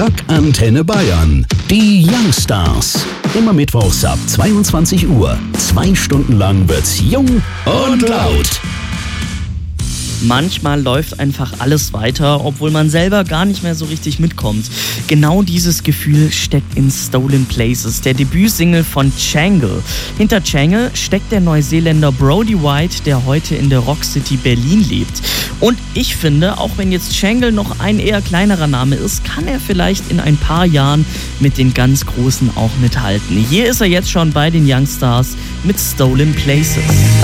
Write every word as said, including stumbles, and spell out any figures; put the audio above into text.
Rock Antenne Bayern. Die Youngstars. Immer mittwochs ab zweiundzwanzig Uhr. Zwei Stunden lang wird's jung und laut. Manchmal läuft einfach alles weiter, obwohl man selber gar nicht mehr so richtig mitkommt. Genau dieses Gefühl steckt in Stolen Places, der Debütsingle von Changle. Hinter Changle steckt der Neuseeländer Brody White, der heute in der Rock City Berlin lebt. Und ich finde, auch wenn jetzt Changle noch ein eher kleinerer Name ist, kann er vielleicht in ein paar Jahren mit den ganz Großen auch mithalten. Hier ist er jetzt schon bei den Youngstars mit Stolen Places.